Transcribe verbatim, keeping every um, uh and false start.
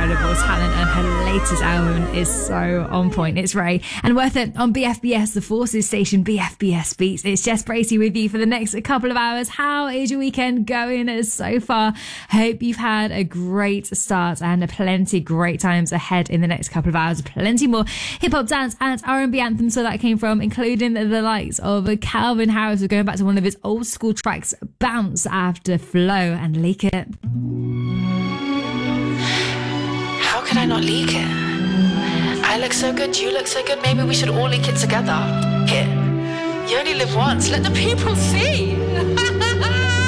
incredible talent, and her latest album is so on point. It's Ray and Worth It on B F B S, the Forces station, B F B S Beats. It's Jess Bracey with you for the next couple of hours. How is your weekend going so far? Hope you've had a great start and plenty great times ahead in the next couple of hours. Plenty more hip-hop, dance and R and B anthems where that came from, including the likes of Calvin Harris. We're going back to one of his old school tracks, Bounce, after Flow and Leak It. How could I not leak it? I look so good, you look so good, maybe we should all leak it together. Hit. You only live once, let the people see.